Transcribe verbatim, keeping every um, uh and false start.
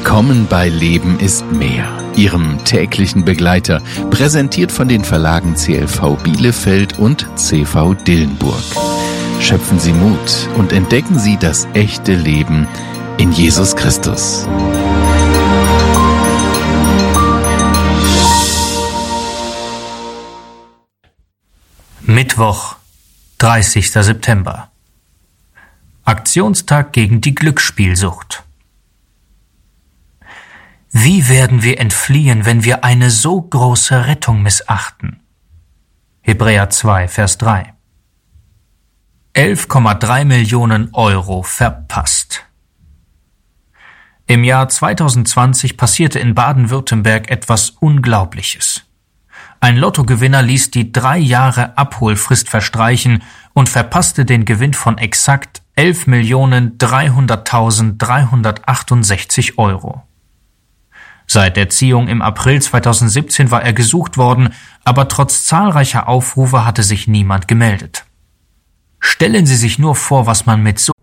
Willkommen bei Leben ist mehr, Ihrem täglichen Begleiter, präsentiert von den Verlagen C L V Bielefeld und C V Dillenburg. Schöpfen Sie Mut und entdecken Sie das echte Leben in Jesus Christus. Mittwoch, dreißigster September. Aktionstag gegen die Glücksspielsucht. Wie werden wir entfliehen, wenn wir eine so große Rettung missachten? Hebräer zwei, Vers drei. elf Komma drei Millionen Euro verpasst. Im Jahr zweitausendzwanzig passierte in Baden-Württemberg etwas Unglaubliches. Ein Lottogewinner ließ die drei Jahre Abholfrist verstreichen und verpasste den Gewinn von exakt elf Millionen dreihunderttausenddreihundertachtundsechzig Euro. Seit der Ziehung im April zweitausendsiebzehn war er gesucht worden, aber trotz zahlreicher Aufrufe hatte sich niemand gemeldet. Stellen Sie sich nur vor, was man mit so